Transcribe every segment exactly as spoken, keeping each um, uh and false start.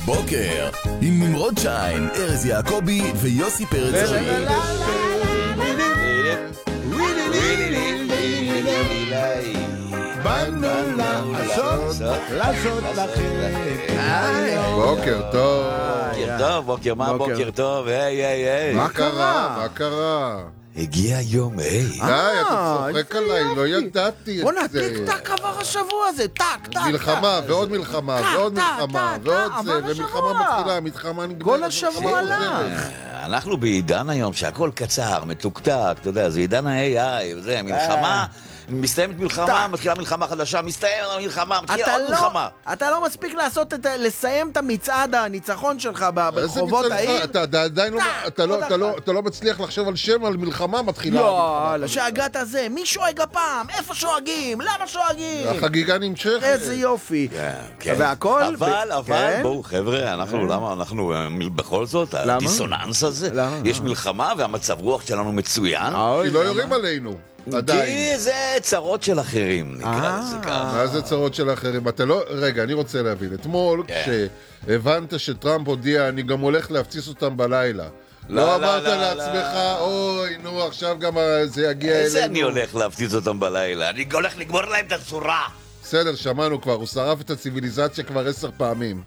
בוקר עם נמרוד שיין, ארז יעקבי ויוסי פרץ. באנו לעשות, לעשות לכם. בוקר טוב. בוקר טוב, בוקר מה בוקר טוב, היי היי היי. מה קרה? מה קרה? הגיע יום, היי. די, אתה צוחק עליי, לא ידעתי בוא את זה. נעתיק טק עבר השבוע הזה, טק, טק. מלחמה, ועוד מלחמה, ועוד מלחמה, ועוד זה, ומלחמה מתחילה, מלחמה נגמרת. כל השבוע הלך. אנחנו בעידן היום שהכל קצר, מתוקתק, אתה יודע, זה עידן ה-איי איי, וזה, מלחמה, מסתיימת מלחמה, מתחילה מלחמה חדשה, מסתיימת המלחמה, מתחילה עוד מלחמה. אתה לא מספיק לעשות את, לסיים את המצעד הניצחון שלך ברחובות העיר. אתה עדיין לא, אתה לא מצליח לחשוב על שם, על מלחמה מתחילה. יאללה, שהגעת זה, מי שואג הפעם? איפה שואגים? למה שואגים? החגיגה נמשכת. איזה יופי. כן. והכל... אבל, אבל, בואו חבר'ה, אנחנו, למה אנחנו, בכל זאת, הדיסוננס הזה, יש מלחמה והמצב רוח שלנו מצוין. כי לא יורים עלינו. כי זה צרות של אחרים, נקרא לזה ככה. מה זה צרות של אחרים? אתה לא... רגע, אני רוצה להבין. אתמול, כשהבנת שטראמפ הודיע, אני גם הולך להפציץ אותם בלילה. לא אמרת לעצמך, אוי, נו, עכשיו גם זה יגיע אלינו. איזה אני הולך להפציץ אותם בלילה? אני הולך לגמור להם את הצורה. בסדר, שמענו כבר, הוא שרף את הציביליזציה כבר עשר פעמים.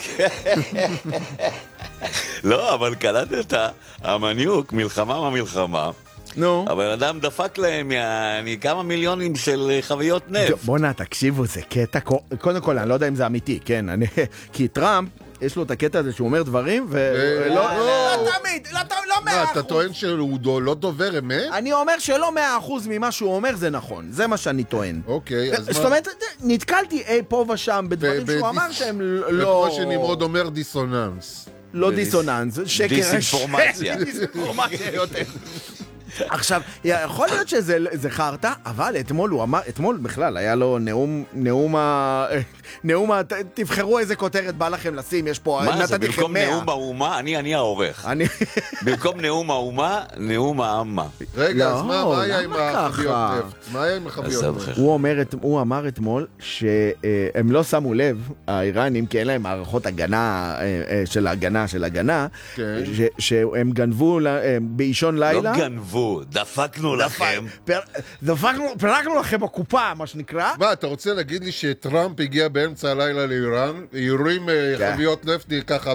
לא, אבל קלטת, המניוק, מלחמה מה מלחמה. נו. אבל אדם דפק להם כמה מיליונים של חוויות נפט. בוא נע, תקשיבו, זה קטע, קודם כל, אני לא יודע אם זה אמיתי, כן, כי טראמפ, יש לו את הקטע הזה שהוא אומר דברים, ולא... לא תמיד, לא מאה אחוז. אתה טוען שהוא לא דובר אמת? אני אומר שלא מאה אחוז ממה שהוא אומר זה נכון, זה מה שאני טוען. אוקיי, אז מה? זאת אומרת, נתקלתי אי פה ושם בדברים שהוא אמר שהם לא... וכמו שנמרוד אומר דיסוננס. לא דיסוננס, שקר... דיסאינפורמציה. דיסאינפורמציה יותר. עכשיו, יכול להיות שזה חרטה, אבל אתמול הוא אמר, אתמול בכלל היה לו נאום, נאום ה... נאום ה... תבחרו איזה כותרת בא לכם לשים, יש פה... מה זה, במקום נאום האומה, אני אני העורך. במקום נאום האומה, נאום האמה. רגע, אז מה היה עם החביות נפט? מה היה עם החביות נפט? הוא אמר אתמול שהם לא שמו לב, האיראנים, כי אין להם מערכות הגנה של הגנה של הגנה, שהם גנבו באישון לילה. לא גנבו. דפקנו לכם. דפקנו, פרקנו לכם בקופה, מה שנקרא. מה, אתה רוצה להגיד לי שטראמפ הגיע באמצע הלילה לאיראן, יורים חביות נפט ככה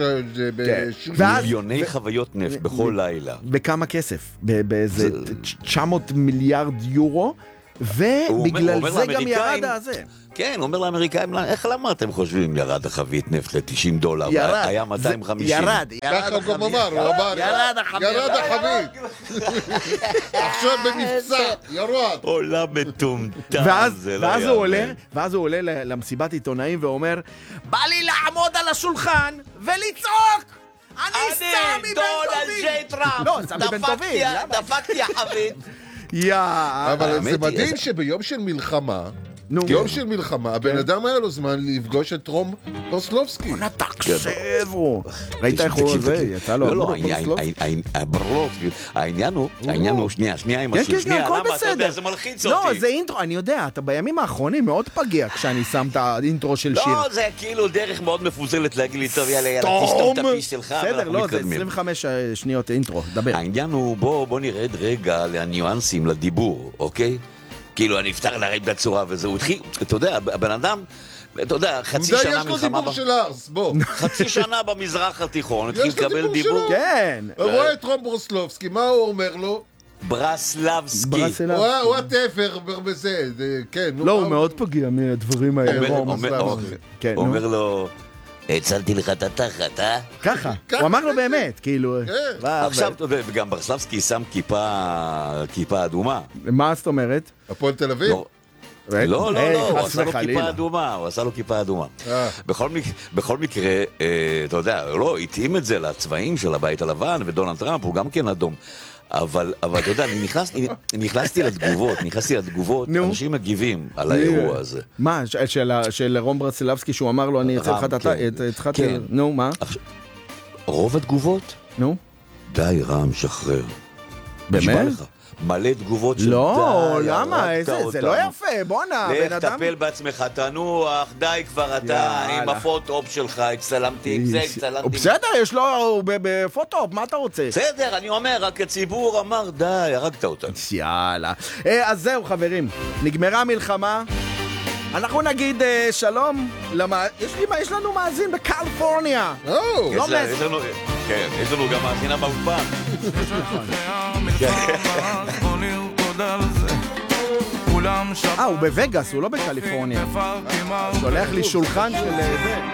מיליוני חביות נפט בכל לילה. בכמה כסף? באיזה תשע מאות מיליארד יורו, ובגלל זה גם ירד הזה. כן, הוא אומר לאמריקאים, איך למה אתם חושבים ירד החבית נפט ל-תשעים דולר? ירד. היה מאתיים וחמישים. ירד, ירד החבית. ככה הוא גם אמר, הוא אמר. ירד החבית. ירד החבית. עכשיו במבצע, ירד. עולם מטומטם. ואז הוא עולה, ואז הוא עולה למסיבת עיתונאים ואומר, בא לי לעמוד על השולחן ולצעוק! אני סמי בן טובים! לא, סמי בן טובים. דפקתי החבית. אבל זה מדהים שביום של מלחמה, יום של מלחמה, הבן אדם היה לו זמן לפגוש את רום ברסלובסקי. בוא נתקשבו. ראית איך הוא זה? יצא לו לא, ברסלובסקי. העניין הוא, העניין הוא, שנייה, שנייה עם השיר, שנייה, למה אתה יודע, זה מלחיץ אותי. לא, זה אינטרו, אני יודע, אתה בימים האחרונים מאוד פגיע כשאני שם את האינטרו של שיר. לא, זה כאילו דרך מאוד מפוזלת להגיד לי, טוב, יאללה, יאללה, תסתום את הפיס שלך, בסדר, לא, זה עשרים וחמש שניות אינטרו, דבר. העניין הוא, בוא נרד רגע לניואנסים, לדיבור, אוקיי? כאילו, אני אפתר להרים בצורה וזהו, התחיל, אתה יודע, הבן אדם, אתה יודע, חצי שנה מלחמה... חצי שנה במזרח התיכון, התחיל לקבל דיבור... כן. הוא רואה את רום ברסלובסקי, מה הוא אומר לו? ברסלבסקי. הוא הטפר בזה, כן. לא, הוא מאוד פגיע מהדברים האלה. הוא אומר לו... הצלתי לך את התחת, אה? ככה, הוא אמר לו באמת, כאילו... עכשיו, וגם ברסלבסקי שם כיפה אדומה. מה זאת אומרת? הפועל תל אביב? לא, לא, לא, הוא עשה לו כיפה אדומה, הוא עשה לו כיפה אדומה. בכל מקרה, אתה יודע, לא, התאים את זה לצבעים של הבית הלבן, ודונלד טראמפ הוא גם כן אדום. אבל, אבל אתה יודע, נכנסתי לתגובות, נכנסתי לתגובות, אנשים מגיבים על האירוע הזה. מה, של רום ברסלבסקי שהוא אמר לו, אני אצא לך את... כן. נו, מה? רוב התגובות? נו? די, רם, שחרר. באמת? מלא תגובות של לא, די, למה? הרגת איזה, אותנו. זה לא יפה, בואנה, בן לך אדם... תטפל בעצמך, תנוח, די כבר אתה, יאללה. עם הפוטופ שלך, הצטלמתי עם זה, הצטלמתי עם זה. בסדר, יש לו, הוא ב- בפוטופ, מה אתה רוצה? בסדר, אני אומר, רק הציבור אמר, די, הרגת אותנו. יאללה. אה, אז זהו, חברים, נגמרה המלחמה. אנחנו נגיד אה, שלום, למה... יש, לי, יש לנו מאזין בקליפורניה. או, לא יש לה- מס- יש לנו- כן, יש לנו גם מאזינה באולפן. אה, הוא בווגאס, הוא לא בקליפורניה. שולח לי שולחן של... אה, זה.